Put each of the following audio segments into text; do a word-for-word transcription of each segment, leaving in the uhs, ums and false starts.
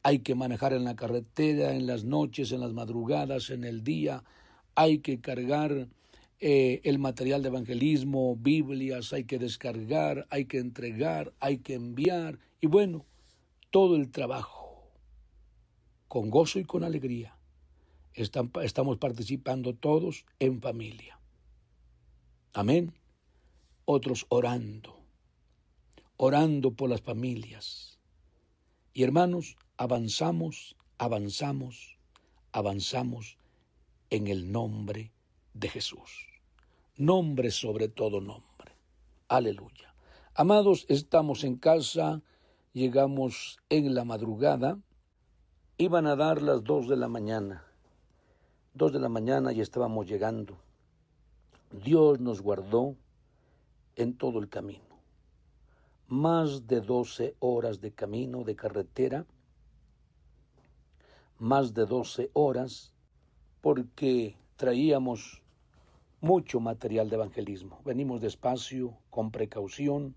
hay que manejar en la carretera, en las noches, en las madrugadas, en el día, hay que cargar eh, el material de evangelismo, Biblias, hay que descargar, hay que entregar, hay que enviar, y bueno, todo el trabajo, con gozo y con alegría, están, estamos participando todos en familia. Amén. Otros orando, orando por las familias. Y hermanos, avanzamos, avanzamos, avanzamos en el nombre de Jesús. Nombre sobre todo nombre. Aleluya. Amados, estamos en casa, llegamos en la madrugada, iban a dar las dos de la mañana. Dos de la mañana y estábamos llegando. Dios nos guardó en todo el camino. Más de doce horas de camino de carretera, más de doce horas, porque traíamos mucho material de evangelismo. Venimos despacio, con precaución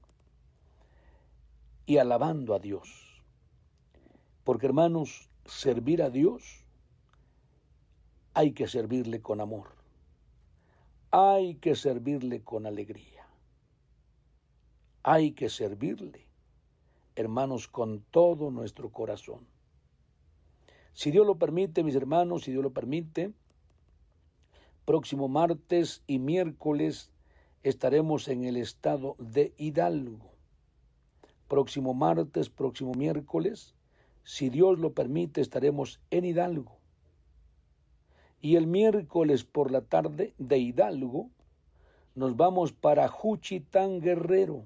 y alabando a Dios. Porque, hermanos, servir a Dios, hay que servirle con amor. Hay que servirle con alegría. Hay que servirle, hermanos, con todo nuestro corazón. Si Dios lo permite, mis hermanos, si Dios lo permite, próximo martes y miércoles estaremos en el estado de Hidalgo. Próximo martes, próximo miércoles, si Dios lo permite, estaremos en Hidalgo. Y el miércoles por la tarde de Hidalgo nos vamos para Juchitán, Guerrero.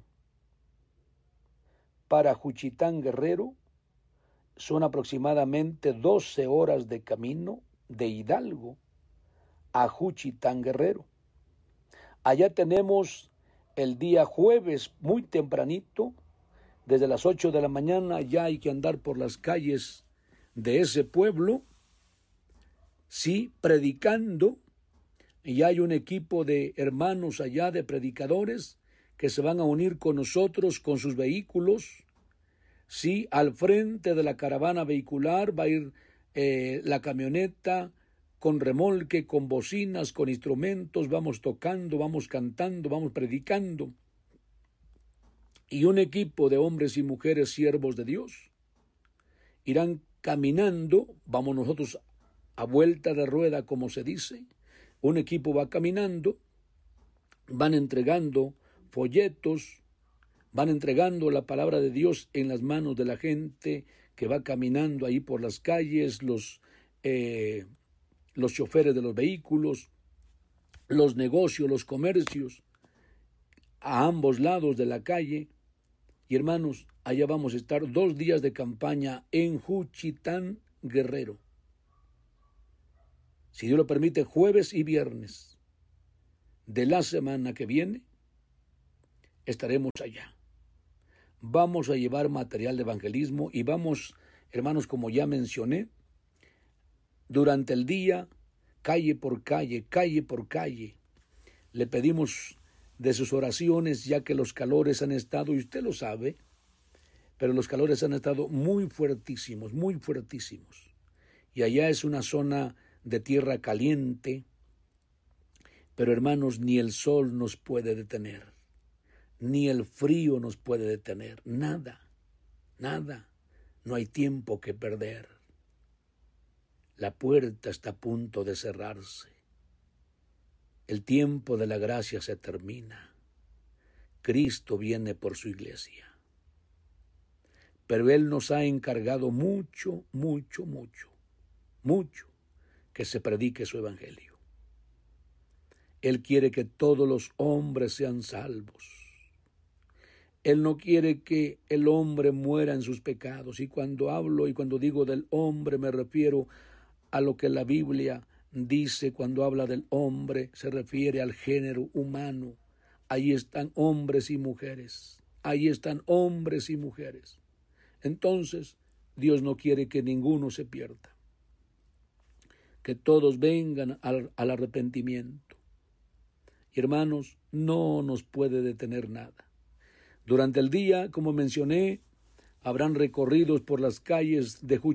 Para Juchitán, Guerrero, son aproximadamente doce horas de camino de Hidalgo a Juchitán, Guerrero. Allá tenemos el día jueves muy tempranito, desde las ocho de la mañana ya hay que andar por las calles de ese pueblo, sí, predicando, y hay un equipo de hermanos allá, de predicadores, que se van a unir con nosotros con sus vehículos. Sí, al frente de la caravana vehicular va a ir eh, la camioneta con remolque, con bocinas, con instrumentos, vamos tocando, vamos cantando, vamos predicando. Y un equipo de hombres y mujeres siervos de Dios irán caminando, vamos nosotros a vuelta de rueda, como se dice, un equipo va caminando, van entregando folletos, van entregando la palabra de Dios en las manos de la gente que va caminando ahí por las calles, los, eh, los choferes de los vehículos, los negocios, los comercios, a ambos lados de la calle. Y hermanos, allá vamos a estar dos días de campaña en Juchitán, Guerrero. Si Dios lo permite, jueves y viernes de la semana que viene, estaremos allá. Vamos a llevar material de evangelismo y vamos, hermanos, como ya mencioné, durante el día, calle por calle, calle por calle, le pedimos de sus oraciones, ya que los calores han estado, y usted lo sabe, pero los calores han estado muy fuertísimos, muy fuertísimos. Y allá es una zona de tierra caliente, pero hermanos, ni el sol nos puede detener. Ni el frío nos puede detener, nada, nada, no hay tiempo que perder. La puerta está a punto de cerrarse. El tiempo de la gracia se termina. Cristo viene por su iglesia. Pero Él nos ha encargado mucho, mucho, mucho, mucho que se predique su evangelio. Él quiere que todos los hombres sean salvos. Él no quiere que el hombre muera en sus pecados. Y cuando hablo y cuando digo del hombre, me refiero a lo que la Biblia dice cuando habla del hombre, se refiere al género humano. Ahí están hombres y mujeres. Ahí están hombres y mujeres. Entonces, Dios no quiere que ninguno se pierda. Que todos vengan al, al arrepentimiento. Y hermanos, no nos puede detener nada. Durante el día, como mencioné, habrán recorridos por las calles de